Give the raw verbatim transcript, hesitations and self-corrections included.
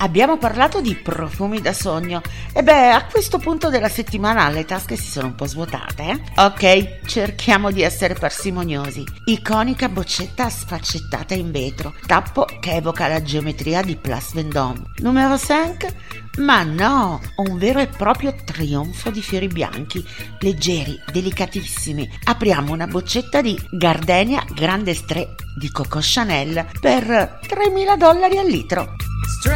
Abbiamo parlato di profumi da sogno e beh, a questo punto della settimana le tasche si sono un po' svuotate, eh? Ok, cerchiamo di essere parsimoniosi. Iconica boccetta sfaccettata in vetro, tappo che evoca la geometria di Place Vendôme. Numero cinque? Ma no, un vero e proprio trionfo di fiori bianchi, leggeri, delicatissimi. Apriamo una boccetta di Gardenia Grande Stré di Coco Chanel per tremila dollari al litro.